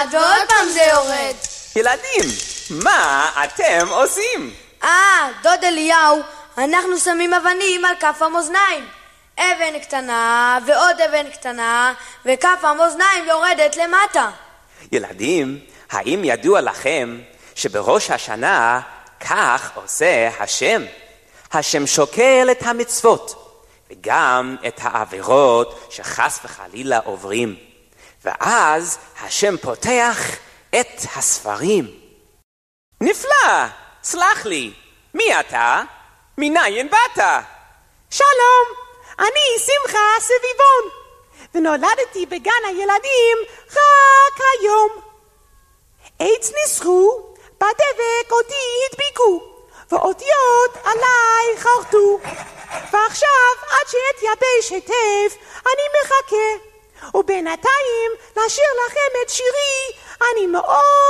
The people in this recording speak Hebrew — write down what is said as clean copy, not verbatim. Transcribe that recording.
ועוד פעם זה יורד. ילדים, מה אתם עושים? דוד אליהו, אנחנו שמים אבנים על כף המאזניים. אבן קטנה ועוד אבן קטנה, וכף המאזניים יורדת למטה. ילדים, האם ידוע לכם שבראש השנה כך עושה השם? השם שוקל את המצוות וגם את העבירות שחס וחלילה עוברים, ואז השם פותח את הספרים. נפלא, סלח לי, מי אתה? מניין באת? שלום, אני שמחה סביבון, ונולדתי בגן הילדים רק היום. עץ ניסחו, בדבק אותי הדביקו, ואותיות עליי חרטו, ועכשיו עד שאתייבש היטב אני מחכה, ובינתיים לשיר לכם את שירי אני מאוד